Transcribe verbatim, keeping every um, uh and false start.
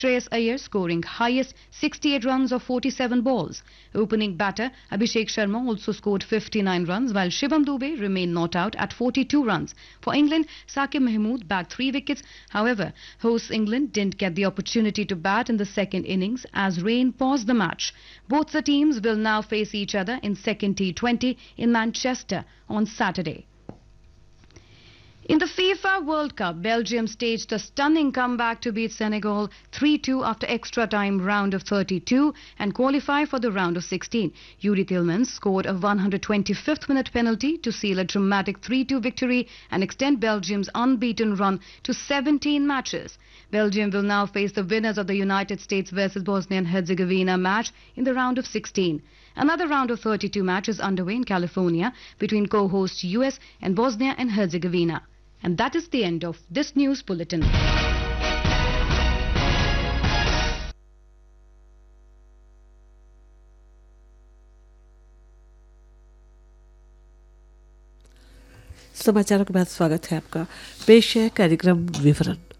Shreyas Iyer scoring highest sixty-eight runs of forty-seven balls. Opening batter Abhishek Sharma also scored fifty-nine runs while Shivam Dube remained not out at forty-two runs. For England, Saqib Mahmood bagged three wickets. However, hosts England didn't get the opportunity to bat in the second innings as rain paused the match. Both the teams will now face each other in second T twenty in Manchester on Saturday. In the FIFA World Cup, Belgium staged a stunning comeback to beat Senegal three two after extra time round of thirty-two and qualify for the round of sixteen. Yuri Tillmans scored a one hundred twenty-fifth minute penalty to seal a dramatic three two victory and extend Belgium's unbeaten run to seventeen matches. Belgium will now face the winners of the United States versus Bosnia and Herzegovina match in the round of sixteen. Another round of thirty-two match is underway in California between co-hosts U S and Bosnia and Herzegovina. And that is the end of this news bulletin. समाचारों के बाद स्वागत है आपका। पेश है कार्यक्रम विवरण।